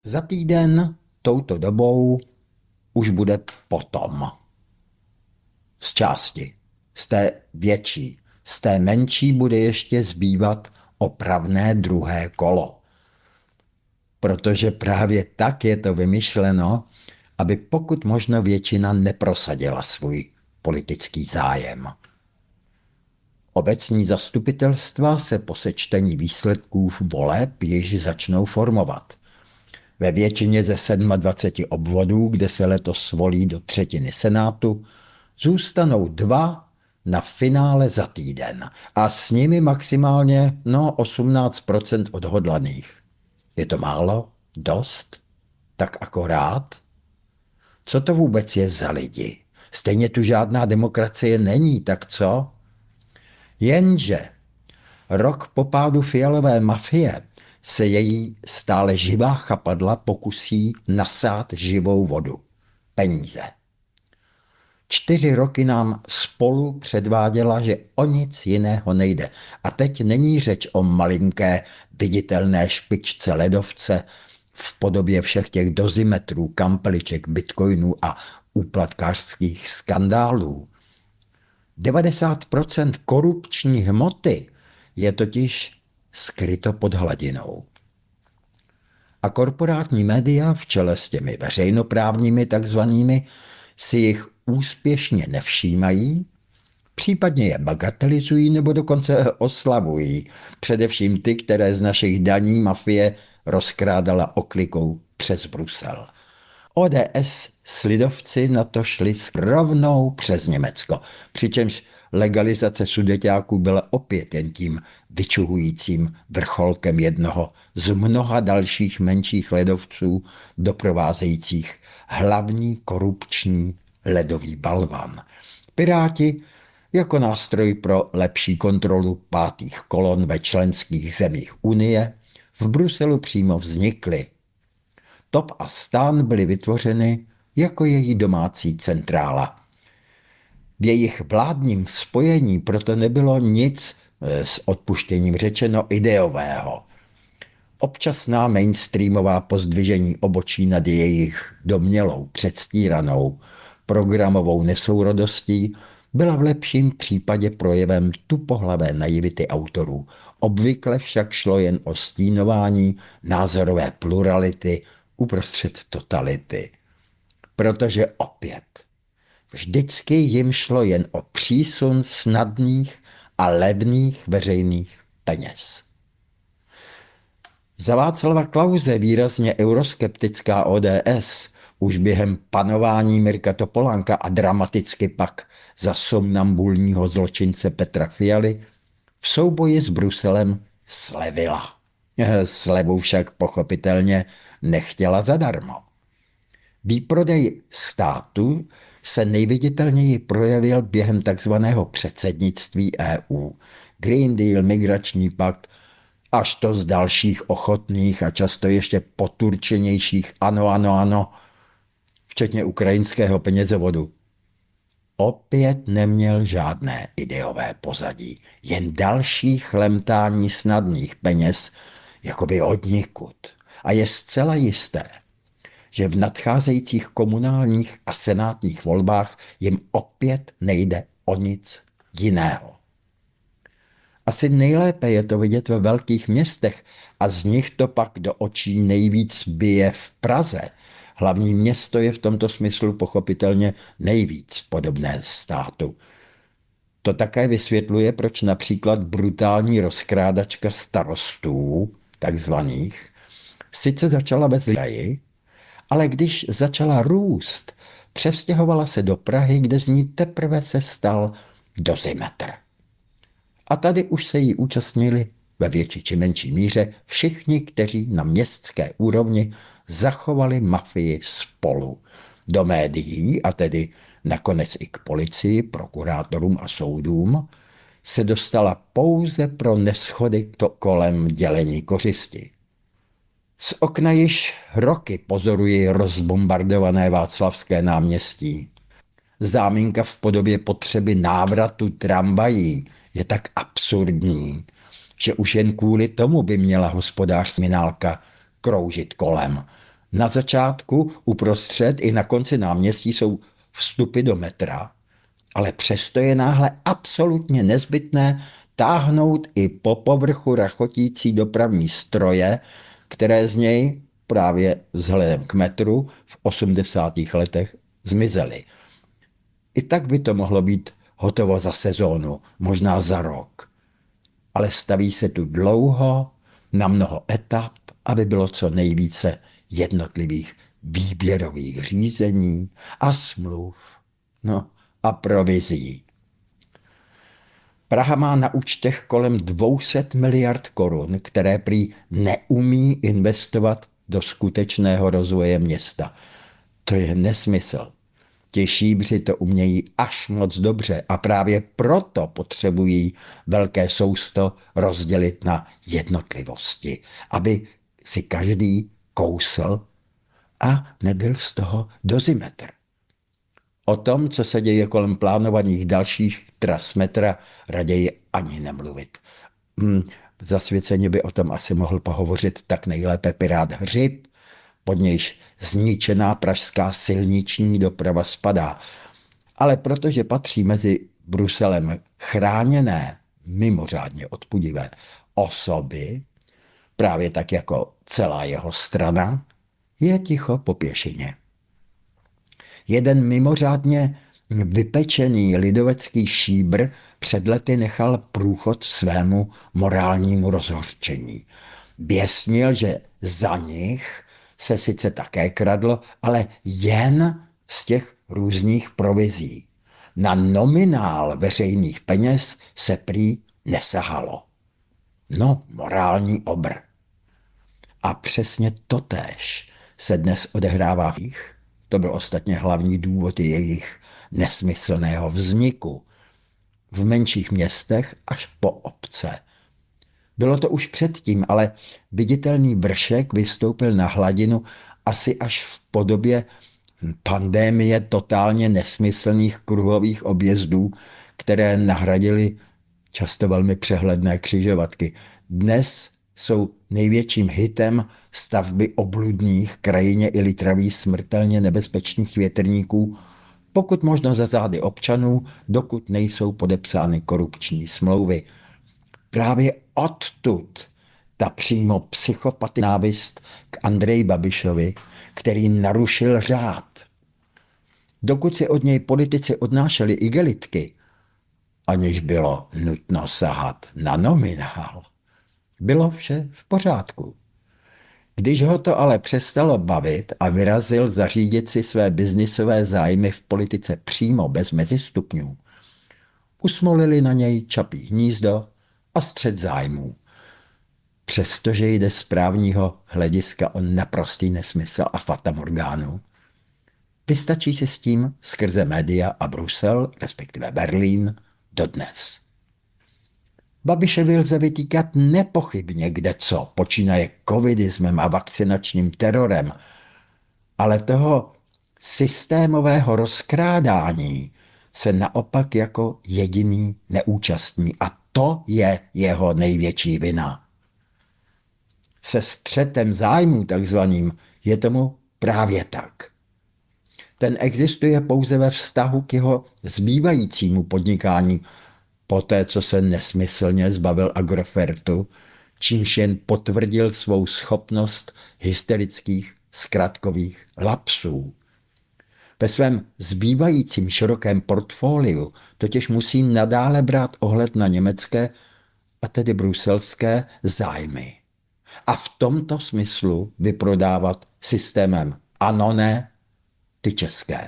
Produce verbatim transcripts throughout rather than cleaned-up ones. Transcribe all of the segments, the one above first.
Za týden touto dobou už bude potom. Z části. Z té větší. Z té menší bude ještě zbývat opravné druhé kolo. Protože právě tak je to vymyšleno, aby pokud možno většina neprosadila svůj politický zájem. Obecní zastupitelstva se po sečtení výsledků voleb již začnou formovat. Ve většině ze dvaceti sedmi obvodů, kde se letos volí do třetiny senátu, zůstanou dva na finále za týden a s nimi maximálně no, osmnáct procent odhodlaných. Je to málo? Dost? Tak akorát? Co to vůbec je za lidi? Stejně tu žádná demokracie není, tak co? Jenže rok po pádu Fialové mafie se její stále živá chapadla pokusí nasát živou vodu. Peníze. Čtyři roky nám spolu předváděla, že o nic jiného nejde. A teď není řeč o malinké viditelné špičce ledovce v podobě všech těch dozimetrů, kampeliček, bitcoinů a úplatkářských skandálů. devadesát procent korupční hmoty je totiž skryto pod hladinou. A korporátní média v čele s těmi veřejnoprávními takzvanými si jich úspěšně nevšímají, případně je bagatelizují nebo dokonce oslavují, především ty, které z našich daní mafie rozkrádala oklikou přes Brusel. O D S s lidovci na to šli rovnou přes Německo, přičemž legalizace sudeťáků byla opět jen tím vyčuhujícím vrcholkem jednoho z mnoha dalších menších ledovců doprovázejících hlavní korupční ledový balvan. Piráti jako nástroj pro lepší kontrolu pátých kolon ve členských zemích Unie v Bruselu přímo vznikly. Top a Stan byly vytvořeny jako její domácí centrála. V jejich vládním spojení proto nebylo nic, s odpuštěním řečeno, ideového. Občasná mainstreamová pozdvižení obočí nad jejich domnělou, předstíranou, programovou nesourodostí byla v lepším případě projevem tupohlavé naivity autorů. Obvykle však šlo jen o stínování názorové plurality uprostřed totality. Protože opět, vždycky jim šlo jen o přísun snadných a levných veřejných peněz. Za Václava Klause výrazně euroskeptická O D S už během panování Mirka Topolánka a dramaticky pak za somnambulního zločince Petra Fialy v souboji s Bruselem slevila. Slevu však pochopitelně nechtěla zadarmo. Výprodej státu se nejviditelněji projevil během takzvaného předsednictví E U. Green Deal, migrační pakt, až to z dalších ochotných a často ještě poturčenějších ano, ano, ano, včetně ukrajinského penězovodu. Opět neměl žádné ideové pozadí, jen další chlemtání snadných peněz, jakoby odnikud. A je zcela jisté, že v nadcházejících komunálních a senátních volbách jim opět nejde o nic jiného. Asi nejlépe je to vidět ve velkých městech a z nich to pak do očí nejvíc bije v Praze. Hlavní město je v tomto smyslu pochopitelně nejvíc podobné státu. To také vysvětluje, proč například brutální rozkrádačka starostů, takzvaných, sice začala bez lidí, ale když začala růst, přestěhovala se do Prahy, kde z ní teprve se stal dozimetr. A tady už se jí účastnili ve větší či menší míře všichni, kteří na městské úrovni zachovali mafii spolu. Do médií, a tedy nakonec i k policii, prokurátorům a soudům, se dostala pouze pro neschody kolem dělení kořisti. Z okna již roky pozoruji rozbombardované Václavské náměstí. Záminka v podobě potřeby návratu tramvají je tak absurdní, že už jen kvůli tomu by měla hospodářská minálka kroužit kolem. Na začátku, uprostřed i na konci náměstí jsou vstupy do metra, ale přesto je náhle absolutně nezbytné táhnout i po povrchu rachotící dopravní stroje, které z něj právě vzhledem k metru v osmdesátých letech zmizely. I tak by to mohlo být hotovo za sezónu, možná za rok. Ale staví se tu dlouho, na mnoho etap, aby bylo co nejvíce jednotlivých výběrových řízení a smluv, no a provizí. Praha má na účtech kolem dvě stě miliard korun, které prý neumí investovat do skutečného rozvoje města. To je nesmysl. Ti šíbři to umějí až moc dobře a právě proto potřebují velké sousto rozdělit na jednotlivosti, aby si každý kousl a nebyl z toho dozimetr. O tom, co se děje kolem plánovaných dalších tras metra, raději ani nemluvit. Hmm, zasvěceně by o tom asi mohl pohovořit tak nejlépe pirát Hřib, pod nějž zničená pražská silniční doprava spadá. Ale protože patří mezi Bruselem chráněné, mimořádně odpudivé osoby, právě tak jako celá jeho strana, je ticho po pěšině. Jeden mimořádně vypečený lidovecký šíbr před lety nechal průchod svému morálnímu rozhořčení. Běsnil, že za nich se sice také kradlo, ale jen z těch různých provizí. Na nominál veřejných peněz se prý nesahalo. No, morální obr. A přesně totéž se dnes odehrává v nich. To byl ostatně hlavní důvod jejich nesmyslného vzniku. V menších městech až po obce. Bylo to už předtím, ale viditelný vršek vystoupil na hladinu asi až v podobě pandémie totálně nesmyslných kruhových objezdů, které nahradily často velmi přehledné křižovatky. Dnes jsou největším hitem stavby obludných, krajině i litraví smrtelně nebezpečných větrníků, pokud možno za zády občanů, dokud nejsou podepsány korupční smlouvy. Právě odtud ta přímo psychopaty návist k Andreji Babišovi, který narušil řád. Dokud si od něj politici odnášeli igelitky, aniž bylo nutno sahat na nominál, bylo vše v pořádku. Když ho to ale přestalo bavit a vyrazil zařídit si své biznisové zájmy v politice přímo bez mezistupňů, usmolili na něj Čapí hnízdo a střet zájmů. Přestože jde z právního hlediska o naprostý nesmysl a fatamorgánu, vystačí si s tím skrze média a Brusel, respektive Berlín, dodnes. Babišovi lze vytýkat nepochybně kdeco, počínaje covidismem a vakcinačním terorem, ale toho systémového rozkrádání se naopak jako jediný neúčastní a to je jeho největší vina. Se střetem zájmů takzvaným je tomu právě tak. Ten existuje pouze ve vztahu k jeho zbývajícímu podnikání, poté, co se nesmyslně zbavil Agrofertu, čímž jen potvrdil svou schopnost hysterických zkratkových lapsů. Ve svém zbývajícím širokém portfoliu totiž musí nadále brát ohled na německé, a tedy bruselské, zájmy. A v tomto smyslu vyprodávat systémem ano, ne, ty české.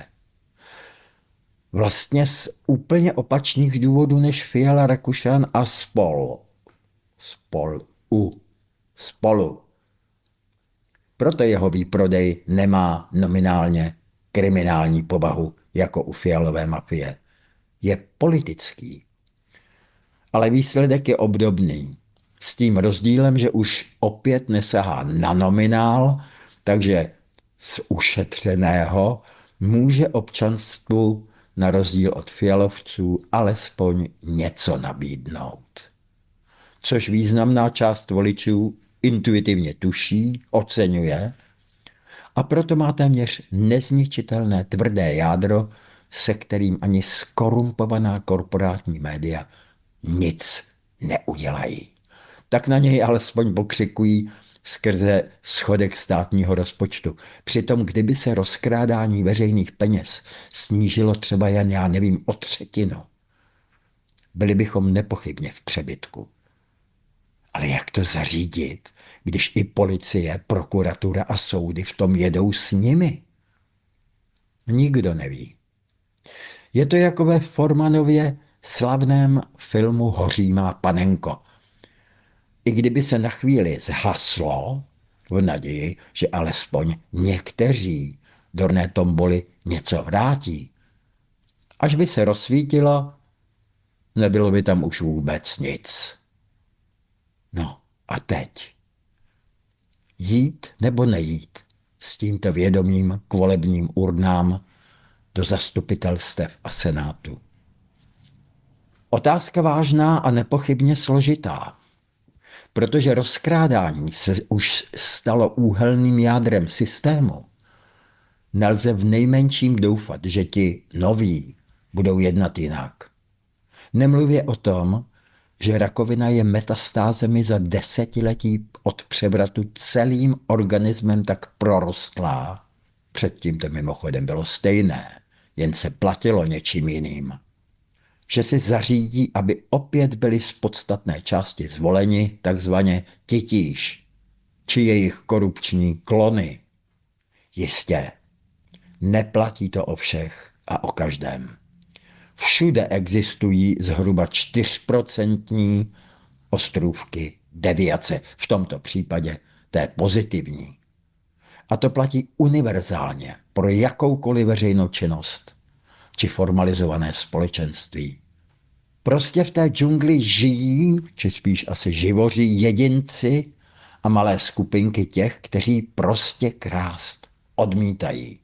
Vlastně z úplně opačných důvodů než Fiala, Rakušan a spol. Spol. U. Spolu. Proto jeho výprodej nemá nominálně kriminální povahu jako u Fialové mafie. Je politický. Ale výsledek je obdobný. S tím rozdílem, že už opět nesahá na nominál, takže z ušetřeného může občanstvu na rozdíl od fialovců alespoň něco nabídnout. Což významná část voličů intuitivně tuší, oceňuje A proto má téměř nezničitelné tvrdé jádro, se kterým ani skorumpovaná korporátní média nic neudělají. Tak na něj alespoň pokřikují skrze schodek státního rozpočtu. Přitom, kdyby se rozkrádání veřejných peněz snížilo třeba jen, já nevím, o třetinu, byli bychom nepochybně v přebytku. Ale jak to zařídit, když i policie, prokuratura a soudy v tom jedou s nimi? Nikdo neví. Je to jako ve Formanově slavném filmu Hoří má panenko. I kdyby se na chvíli zhaslo, v naději, že alespoň někteří dorné tomboli něco vrátí, až by se rozsvítilo, nebylo by tam už vůbec nic. No a teď? Jít nebo nejít s tímto vědomím k volebním urnám do zastupitelstev a senátu? Otázka vážná a nepochybně složitá, protože rozkrádání se už stalo úhelným jádrem systému. Nelze v nejmenším doufat, že ti noví budou jednat jinak. Nemluvě o tom, že rakovina je metastázemi za desetiletí od převratu celým organismem tak prorostlá. Předtím to mimochodem bylo stejné, jen se platilo něčím jiným. Že si zařídí, aby opět byli z podstatné části zvoleni takzvaně titíž, či jejich korupční klony. Jistě, neplatí to o všech a o každém. Všude existují zhruba čtyřprocentní ostrůvky deviace, v tomto případě té pozitivní. A to platí univerzálně pro jakoukoliv veřejnou činnost či formalizované společenství. Prostě v té džungli žijí, či spíš asi živoří jedinci a malé skupinky těch, kteří prostě krást odmítají.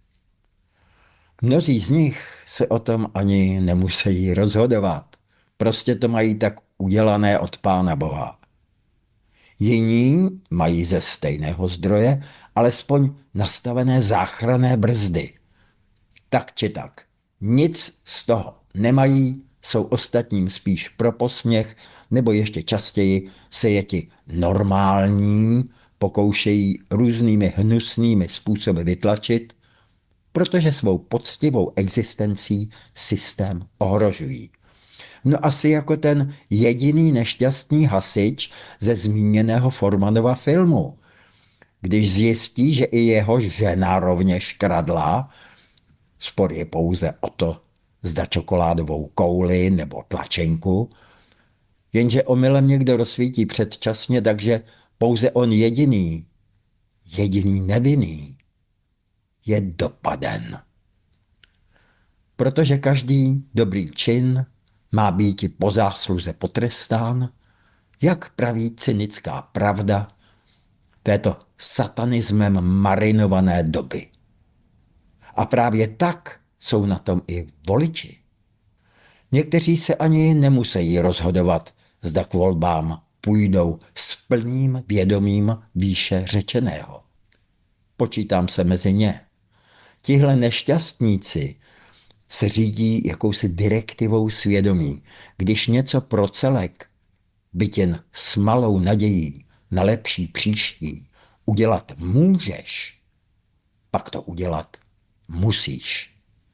Mnozí z nich se o tom ani nemusí rozhodovat. Prostě to mají tak udělané od Pána Boha. Jiní mají ze stejného zdroje alespoň nastavené záchranné brzdy. Tak či tak. Nic z toho nemají, jsou ostatním spíš pro posměch, nebo ještě častěji se je ti normální pokoušejí různými hnusnými způsoby vytlačit, protože svou poctivou existencí systém ohrožují. No asi jako ten jediný nešťastný hasič ze zmíněného Formanova filmu. Když zjistí, že i jeho žena rovněž kradla, spor je pouze o to, zda čokoládovou kouli nebo tlačenku, jenže omylem někdo rozsvítí předčasně, takže pouze on jediný, jediný nevinný, je dopaden. Protože každý dobrý čin má být i po zásluze potrestán, jak praví cynická pravda této satanismem marinované doby. A právě tak jsou na tom i voliči. Někteří se ani nemusí rozhodovat, zda k volbám půjdou s plným vědomím výše řečeného. Počítám se mezi ně. Tihle nešťastníci se řídí jakousi direktivou svědomí. Když něco pro celek, byť jen s malou nadějí na lepší příští, udělat můžeš, pak to udělat musíš.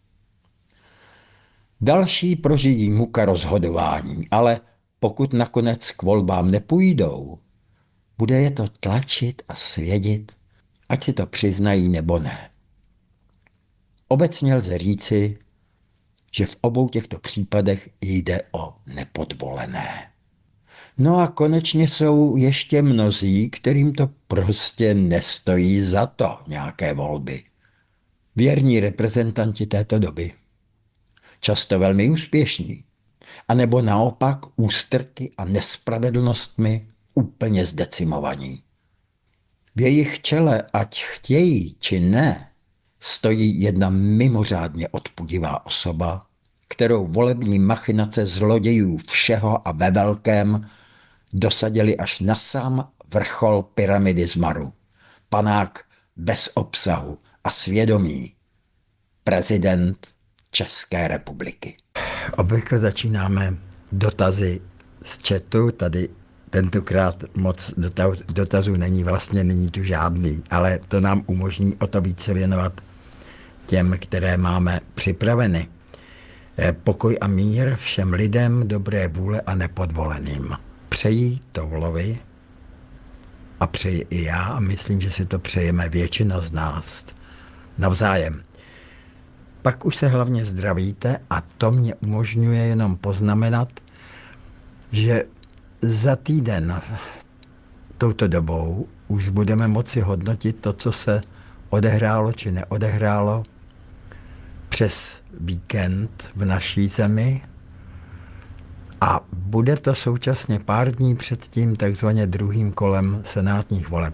Další prožijí muka rozhodování, ale pokud nakonec k volbám nepůjdou, bude je to tlačit a svědit, ať si to přiznají nebo ne. Obecně lze říci, že v obou těchto případech jde o nepodvolené. No a konečně jsou ještě mnozí, kterým to prostě nestojí za to nějaké volby. Věrní reprezentanti této doby. Často velmi úspěšní. A nebo naopak ústrky a nespravedlnostmi úplně zdecimovaní. V jejich čele, ať chtějí či ne, stojí jedna mimořádně odpudivá osoba, kterou volební machinace zlodějů všeho a ve velkém dosadili až na sám vrchol pyramidy zmaru. Panák bez obsahu a svědomí. Prezident České republiky. Obvykle začínáme dotazy z chatu, tady tentokrát moc dotazů není, vlastně není tu žádný, ale to nám umožní o to více věnovat těm, které máme připraveny. Pokoj a mír všem lidem, dobré vůle a nepodvoleným. Přeji Toulovi a přeji i já a myslím, že si to přejeme většina z nás navzájem. Pak už se hlavně zdravíte a to mě umožňuje jenom poznamenat, že za týden touto dobou už budeme moci hodnotit to, co se odehrálo či neodehrálo přes víkend v naší zemi a bude to současně pár dní před tím takzvaně druhým kolem senátních voleb.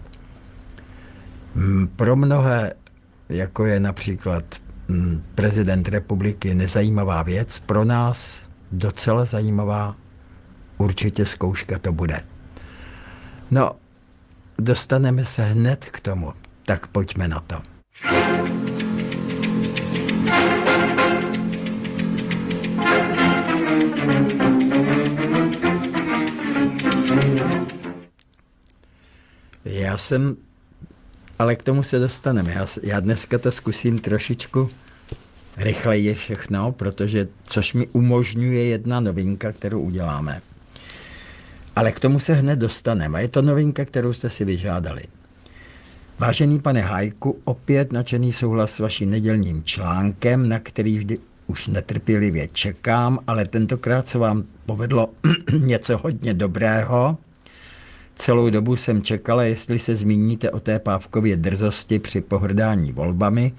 Pro mnohé, jako je například prezident republiky, nezajímavá věc, pro nás docela zajímavá určitě zkouška to bude. No, dostaneme se hned k tomu, tak pojďme na to. Já jsem, ale k tomu se dostaneme. Já, já dneska to zkusím trošičku rychleji všechno, protože, což mi umožňuje jedna novinka, kterou uděláme. Ale k tomu se hned dostaneme. A je to novinka, kterou jste si vyžádali. Vážený pane Hájku, opět nadšený souhlas s vaším nedělním článkem, na který vždy už netrpělivě čekám, ale tentokrát se vám povedlo něco hodně dobrého. Celou dobu jsem čekala, jestli se zmíníte o té Pávkově drzosti při pohrdání volbami.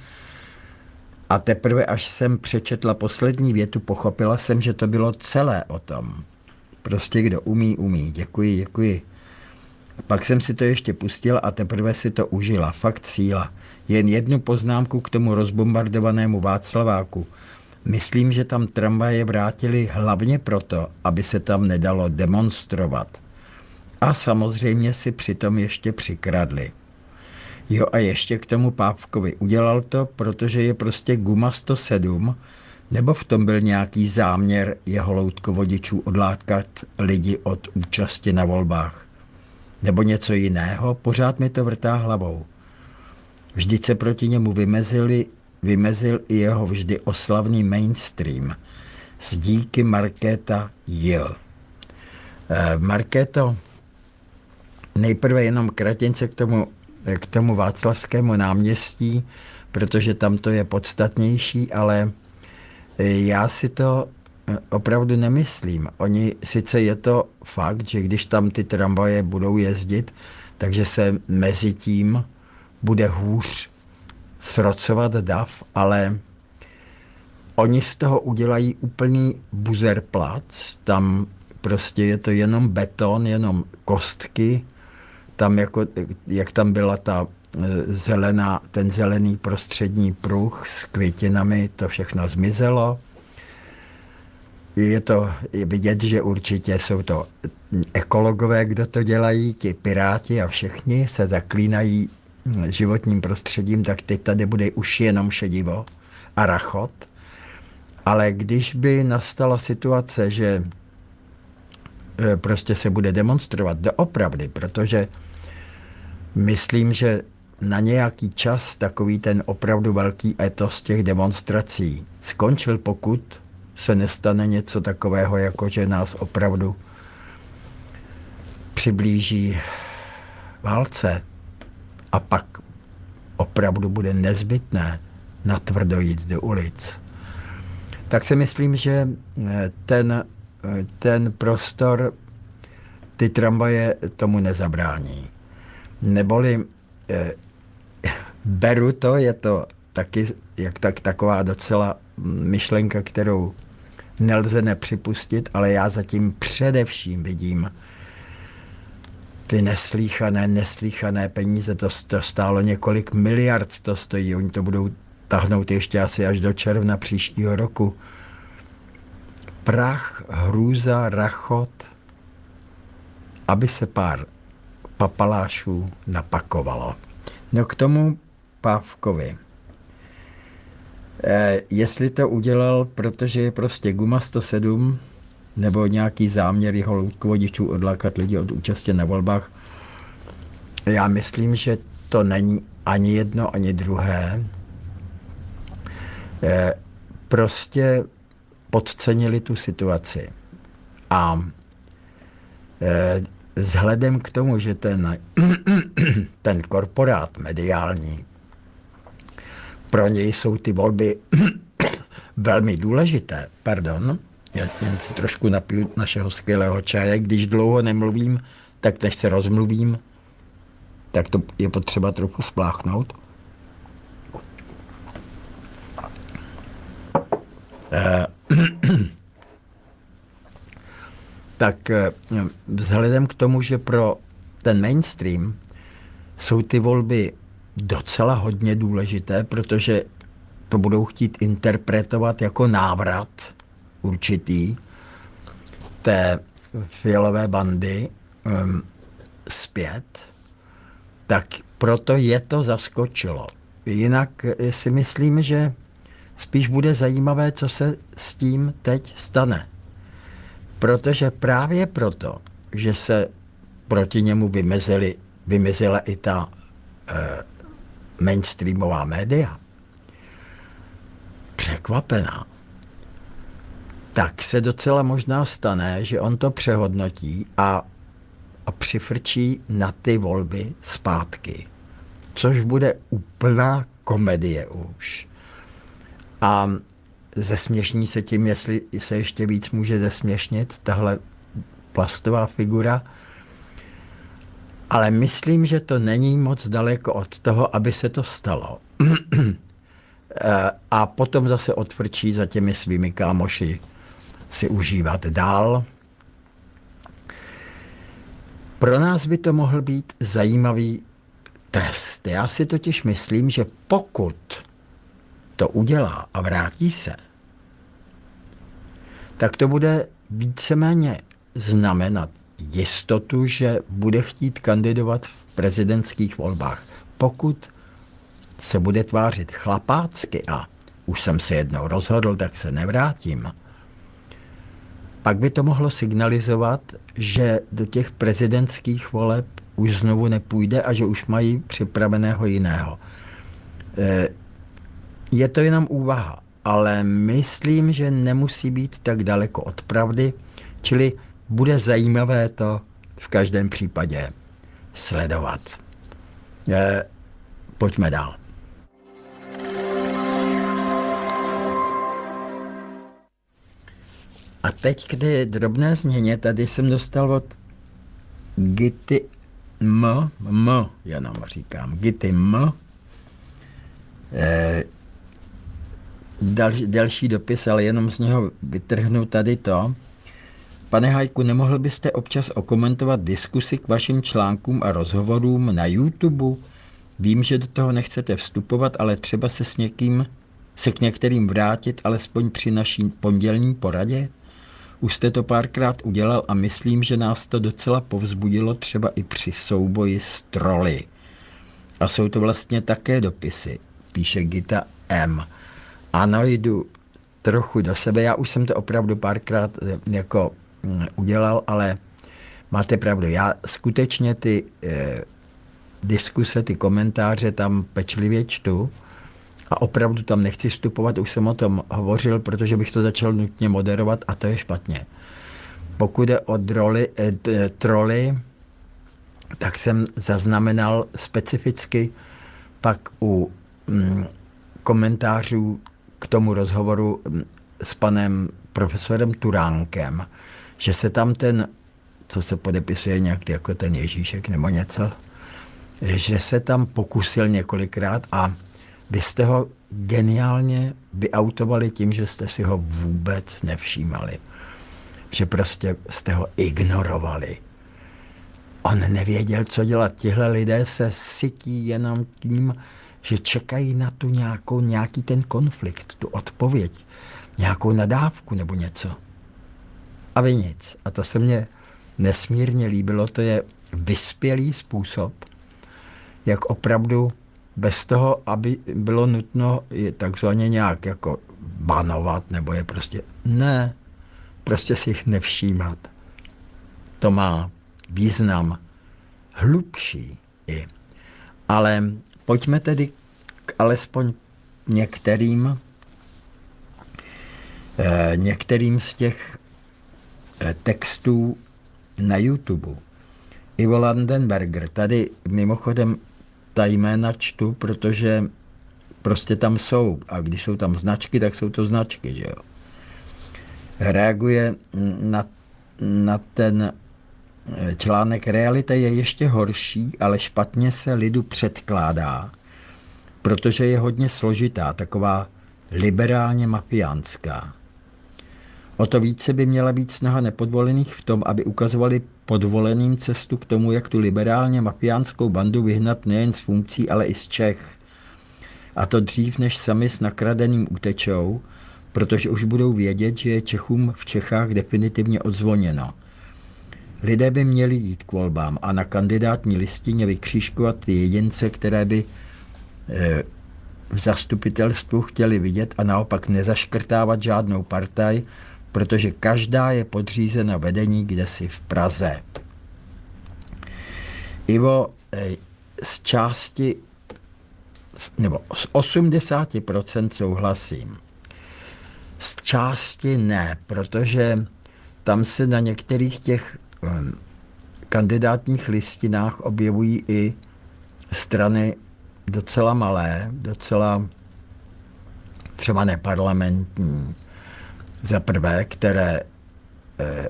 A teprve, až jsem přečetla poslední větu, pochopila jsem, že to bylo celé o tom. Prostě kdo umí, umí. Děkuji, děkuji. Pak jsem si to ještě pustila a teprve si to užila. Fakt síla. Jen jednu poznámku k tomu rozbombardovanému Václaváku. Myslím, že tam tramvaje vrátili hlavně proto, aby se tam nedalo demonstrovat. A samozřejmě si přitom ještě přikradli. Jo a ještě k tomu Pávkovi. Udělal to, protože je prostě guma sto sedm, nebo v tom byl nějaký záměr jeho loutkovodičů odlákat lidi od účasti na volbách. Nebo něco jiného, pořád mi to vrtá hlavou. Vždyť se proti němu vymezili, vymezil i jeho vždy oslavný mainstream. S díky Markéta J. E, Markéto, nejprve jenom kratince k tomu, k tomu Václavskému náměstí, protože tam to je podstatnější, ale já si to opravdu nemyslím. Oni, sice je to fakt, že když tam ty tramvaje budou jezdit, takže se mezi tím bude hůř srocovat dav, ale oni z toho udělají úplný buzerplac, tam prostě je to jenom beton, jenom kostky, tam jako, jak tam byla ta zelená, ten zelený prostřední pruh s květinami, to všechno zmizelo. Je to je vidět, že určitě jsou to ekologové, kdo to dělají, ti piráti a všichni se zaklínají životním prostředím, tak teď tady bude už jenom šedivo a rachot. Ale když by nastala situace, že prostě se bude demonstrovat doopravdy, protože myslím, že na nějaký čas takový ten opravdu velký etos těch demonstrací skončil, pokud se nestane něco takového, jako že nás opravdu přiblíží válce a pak opravdu bude nezbytné natvrdo jít do ulic. Tak si myslím, že ten, ten prostor, ty tramvaje tomu nezabrání. Neboli eh, beru to, je to taky jak tak, taková docela myšlenka, kterou nelze nepřipustit, ale já zatím především vidím ty neslíchané, neslíchané peníze. To, to stálo několik miliard, to stojí. Oni to budou tahnout ještě asi až do června příštího roku. Prach, hrůza, rachot, aby se pár papalášů napakovalo. No k tomu Pávkovi. E, jestli to udělal, protože je prostě Guma sto sedm, nebo nějaký záměr jeho loutkovodičů odlákat lidi od účasti na volbách, já myslím, že to není ani jedno, ani druhé. E, prostě podcenili tu situaci. A e, vzhledem k tomu, že ten, ten korporát mediální, pro něj jsou ty volby velmi důležité, pardon, já jen si trošku napiju našeho skvělého čaje, když dlouho nemluvím, tak než se rozmluvím, tak to je potřeba trochu spláchnout. E, tak vzhledem k tomu, že pro ten mainstream jsou ty volby docela hodně důležité, protože to budou chtít interpretovat jako návrat určitý té fialové bandy um, zpět, tak proto je to zaskočilo. Jinak si myslím, že spíš bude zajímavé, co se s tím teď stane. Protože právě proto, že se proti němu vymezili, vymezila i ta eh, mainstreamová média, překvapená, tak se docela možná stane, že on to přehodnotí a, a přifrčí na ty volby zpátky. Což bude úplná komedie už. A zesměšní se tím, jestli se ještě víc může zesměšnit tahle plastová figura. Ale myslím, že to není moc daleko od toho, aby se to stalo. A potom zase odfrčí za těmi svými kámoši si užívat dál. Pro nás by to mohl být zajímavý test. Já si totiž myslím, že pokud to udělá a vrátí se, tak to bude víceméně znamenat jistotu, že bude chtít kandidovat v prezidentských volbách. Pokud se bude tvářit chlapácky a už jsem se jednou rozhodl, tak se nevrátím, pak by to mohlo signalizovat, že do těch prezidentských voleb už znovu nepůjde a že už mají připraveného jiného. Je to jenom úvaha, ale myslím, že nemusí být tak daleko od pravdy, čili bude zajímavé to v každém případě sledovat. Pojďme dál. A teď k té drobné změně, tady jsem dostal od Gity M, M jenom říkám, Gity M, eh, další, další dopis, ale jenom z něho vytrhnu tady to. Pane Hajku, nemohl byste občas okomentovat diskusy k vašim článkům a rozhovorům na YouTube? Vím, že do toho nechcete vstupovat, ale třeba se s někým, se k některým vrátit, alespoň při naší pondělní poradě? Už jste to párkrát udělal a myslím, že nás to docela povzbudilo třeba i při souboji s troly. A jsou to vlastně také dopisy, píše Gita M. Ano, jdu trochu do sebe, já už jsem to opravdu párkrát jako udělal, ale máte pravdu, já skutečně ty eh, diskuse, ty komentáře tam pečlivě čtu a opravdu tam nechci vstupovat, už jsem o tom hovořil, protože bych to začal nutně moderovat a to je špatně. Pokud jde o droly, eh, troly, tak jsem zaznamenal specificky pak u mm, komentářů k tomu rozhovoru s panem profesorem Turánkem, že se tam ten, co se podepisuje nějak jako ten Ježíšek nebo něco, že se tam pokusil několikrát a vy jste ho geniálně vyautovali tím, že jste si ho vůbec nevšímali. Že prostě jste ho ignorovali. On nevěděl, co dělat. Tihle lidé se sytí jenom tím, že čekají na tu nějakou, nějaký ten konflikt, tu odpověď, nějakou nadávku nebo něco. A vy nic. A to se mně nesmírně líbilo. To je vyspělý způsob, jak opravdu bez toho, aby bylo nutno je takzvaně nějak jako banovat, nebo je prostě, ne, prostě si jich nevšímat. To má význam hlubší i. Ale pojďme tedy k alespoň některým, eh, některým z těch eh, textů na YouTube. Ivo Landenberger, tady mimochodem ta jména čtu, protože prostě tam jsou. A když jsou tam značky, tak jsou to značky, že jo. Reaguje na, na ten článek. Realita je ještě horší, ale špatně se lidu předkládá, protože je hodně složitá, taková liberálně mafiánská. O to více by měla být snaha nepodvolených v tom, aby ukazovali podvoleným cestu k tomu, jak tu liberálně mafiánskou bandu vyhnat nejen z funkcí, ale i z Čech. A to dřív, než sami s nakradeným utečou, protože už budou vědět, že je Čechům v Čechách definitivně odzvoněno. Lidé by měli jít k volbám a na kandidátní listině vykřížkovat ty jedince, které by e, v zastupitelstvu chtěli vidět, a naopak nezaškrtávat žádnou partaj, protože každá je podřízena vedení kdesi v Praze. Ivo, e, z části, nebo z osmdesát procent souhlasím. Z části ne, protože tam se na některých těch um, kandidátních listinách objevují i strany docela malé, docela třeba neparlamentní. Za prvé, které eh,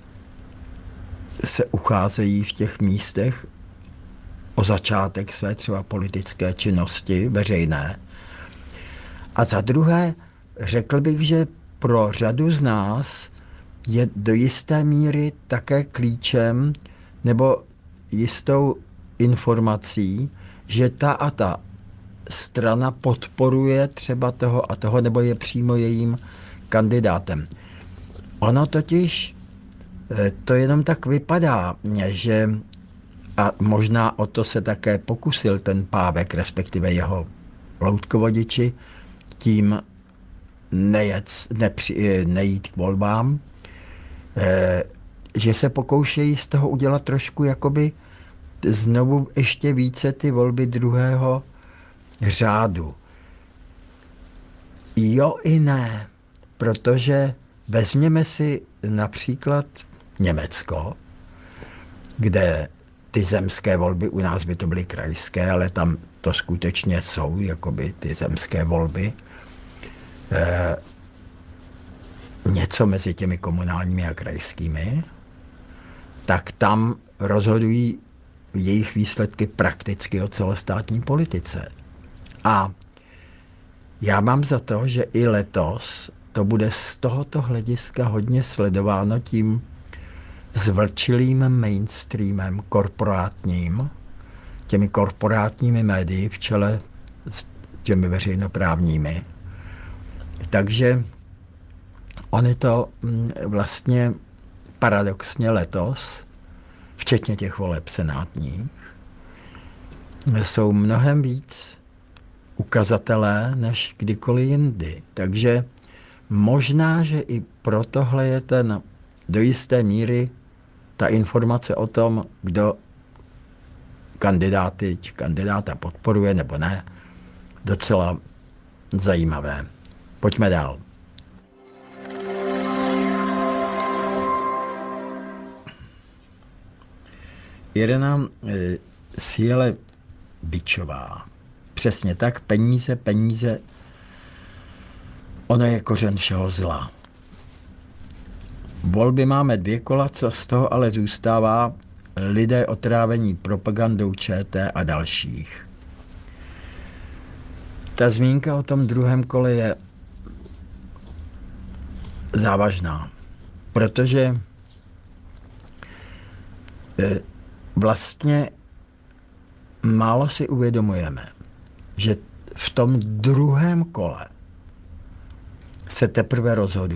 se ucházejí v těch místech o začátek své třeba politické činnosti veřejné. A za druhé, řekl bych, že pro řadu z nás je do jisté míry také klíčem nebo jistou informací, že ta a ta strana podporuje třeba toho a toho, nebo je přímo jejím kandidátem. Ono totiž to jenom tak vypadá, že a možná o to se také pokusil ten Pávek, respektive jeho loutkovodiči, tím nejet, nepři, nejít k volbám, eh, že se pokoušejí z toho udělat trošku jakoby znovu ještě více ty volby druhého řádu. Jo i ne, protože vezměme si například Německo, kde ty zemské volby, u nás by to byly krajské, ale tam to skutečně jsou jakoby ty zemské volby, e, něco mezi těmi komunálními a krajskými, tak tam rozhodují jejich výsledky prakticky o celostátní politice. A já mám za to, že i letos to bude z tohoto hlediska hodně sledováno tím zvlčilým mainstreamem korporátním, těmi korporátními médii v čele s těmi veřejnoprávními. Takže oni to vlastně paradoxně letos, včetně těch voleb senátních, jsou mnohem víc ukazatelé než kdykoliv jindy. Takže možná, že i pro tohle je ten do jisté míry ta informace o tom, kdo kandidáty či kandidáta podporuje nebo ne, docela zajímavé. Pojďme dál. Irena e, Siele Bičová. Přesně tak, peníze, peníze, ono je kořen všeho zla. Volby máme dvě kola, co z toho ale zůstává, lidé otrávení propagandou ČT a dalších. Ta zmínka o tom druhém kole je závažná, protože vlastně málo si uvědomujeme, že v tom druhém kole se teprve rozhoduje.